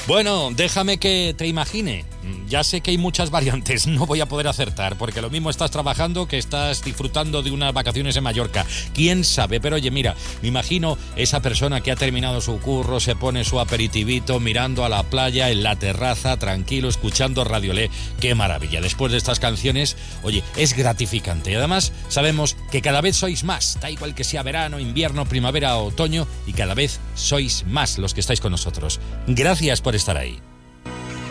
Bueno, déjame que te imagine. Ya sé que hay muchas variantes, no voy a poder acertar, porque lo mismo estás trabajando que estás disfrutando de unas vacaciones en Mallorca. ¿Quién sabe? Pero oye, mira, me imagino esa persona que ha terminado su curro, se pone su aperitivito, mirando a la playa, en la terraza, tranquilo, escuchando Radiolé. ¡Qué maravilla! Después de estas canciones, oye, es gratificante. Y además, sabemos que cada vez sois más, da igual que sea verano, invierno, primavera o otoño, y cada vez sois más los que estáis con nosotros. Gracias por estar ahí.